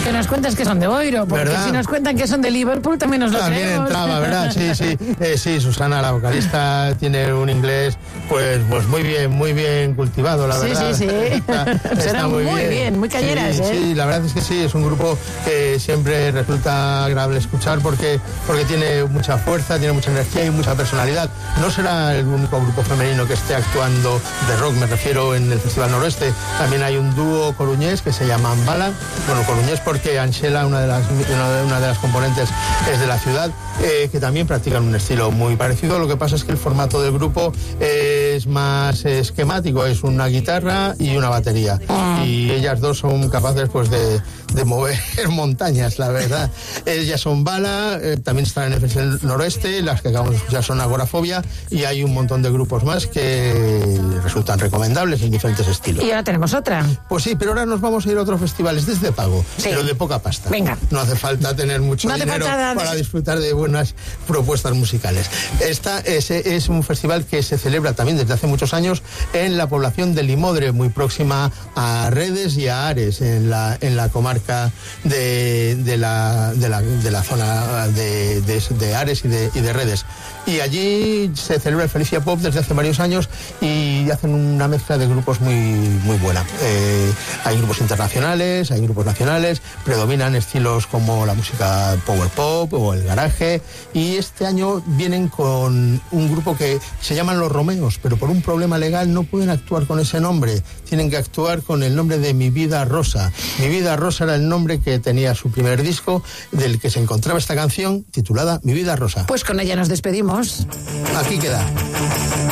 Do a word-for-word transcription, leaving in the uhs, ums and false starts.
Que nos cuentes que son de Boiro, porque ¿verdad? Si nos cuentan que son de Liverpool también nos lo también creemos. Entraba, ¿verdad? Sí, sí. Eh, sí, Susana, la vocalista, tiene un inglés pues pues muy bien, muy bien cultivado, la sí, verdad. Sí, sí, sí. Está, Será muy bien. muy bien, muy cañeras, sí, ¿eh? Sí, la verdad es que sí, es un grupo que siempre resulta agradable escuchar porque, porque tiene mucha fuerza, tiene mucha energía y mucha personalidad. No será el único grupo femenino que esté actuando de rock, me refiero, en el Festival Noroeste. También hay un dúo coruñés que se llama Ambala. Bueno, coruñés porque Anxela, una de las, una de, una de las componentes, es de la ciudad, eh, que también practican un estilo muy parecido. Lo que pasa es que el formato del grupo es más esquemático, es una guitarra y una batería. Y ellas dos son capaces pues de, de mover montañas, la verdad. Ellas son Bala, eh, también están en el Festival Noroeste, las que acabamos de escuchar son Agorafobia, y hay un montón de grupos más que resultan recomendables en diferentes estilos. Y ahora tenemos otra. Pues sí, pero ahora nos vamos a ir a otros festivales desde pago, sí. Pero de poca pasta. Venga. No hace falta tener mucho no dinero para disfrutar de buenas propuestas musicales. Esta es, es un festival que se celebra también desde hace muchos años en la población de Limodre, muy próxima a Redes y a Ares, en la, en la comarca de, de, la, de, la, de la zona de, de, de Ares y de, y de Redes. Y allí se celebra el Felicia Pop desde hace varios años y hacen una mezcla de grupos muy, muy buena. Eh, hay grupos internacionales, hay grupos nacionales, predominan estilos como la música power pop o el garaje, y este año vienen con un grupo que se llaman Los Romeos, pero por un problema legal no pueden actuar con ese nombre, tienen que actuar con el nombre de Mi Vida Rosa. Mi Vida Rosa era el nombre que tenía su primer disco, del que se encontraba esta canción titulada Mi Vida Rosa. Pues con ella nos despedimos. Aquí queda.